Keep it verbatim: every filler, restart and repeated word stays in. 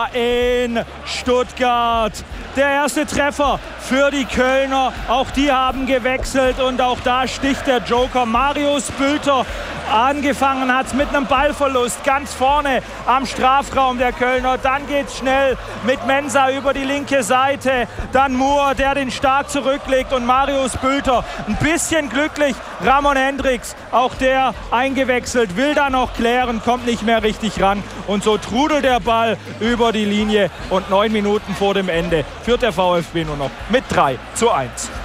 in Stuttgart. Der erste Treffer für die Kölner. Auch die haben gewechselt und auch da sticht der Joker. Marius Bülter angefangen hat mit einem Ballverlust ganz vorne am Strafraum der Kölner. Dann geht's schnell mit Mensah über die linke Seite. Dann Moore, der den stark zurücklegt, und Marius Bülter ein bisschen glücklich. Ramon Hendricks, auch der eingewechselt, will da noch klären, kommt nicht mehr richtig ran. Und so trudelt der Ball über die Linie und neun Minuten vor dem Ende führt der VfB nur noch mit drei zu eins.